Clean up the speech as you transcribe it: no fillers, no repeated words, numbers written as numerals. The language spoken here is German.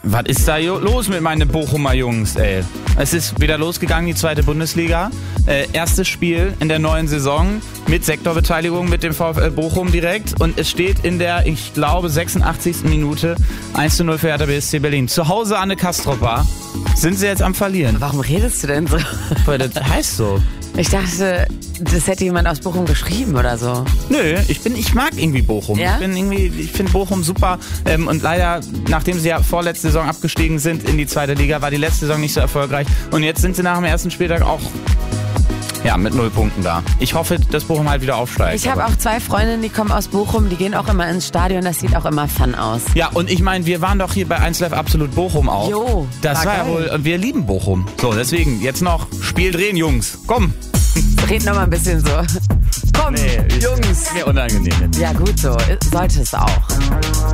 Was ist da los mit meinen Bochumer Jungs, ey? Es ist wieder losgegangen, die 2. Bundesliga. Erstes Spiel in der neuen Saison mit Sektorbeteiligung mit dem VfL Bochum direkt. Und es steht in der, ich glaube, 86. Minute 1:0 für Hertha BSC Berlin. Zu Hause an der Castropa sind sie jetzt am Verlieren. Warum redest du denn so? Weil das heißt so. Ich dachte, das hätte jemand aus Bochum geschrieben oder so. Nö, ich mag irgendwie Bochum. Ja? Ich finde Bochum super. Und leider, nachdem sie ja vorletzte Saison abgestiegen sind in die 2. Liga, war die letzte Saison nicht so erfolgreich. Und jetzt sind sie nach dem ersten Spieltag auch mit 0 Punkten da. Ich hoffe, dass Bochum halt wieder aufsteigt. Ich habe auch 2 Freundinnen, die kommen aus Bochum, die gehen auch immer ins Stadion, das sieht auch immer fun aus. Ja, und ich meine, wir waren doch hier bei 1Live Absolut Bochum auch. Jo, das war ja wohl, und wir lieben Bochum. So, deswegen, jetzt noch Spiel drehen, Jungs. Komm. Red noch mal ein bisschen so. Komm, Jungs. Mir unangenehm. Ja, gut so. Sollte es auch.